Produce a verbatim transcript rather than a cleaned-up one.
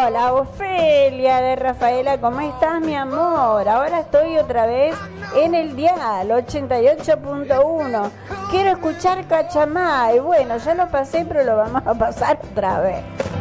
Hola, Ofelia de Rafaela, ¿cómo estás, mi amor? Ahora estoy otra vez en el dial ochenta y ocho punto uno. Quiero escuchar Cachamay. Bueno, ya lo pasé, pero lo vamos a pasar otra vez.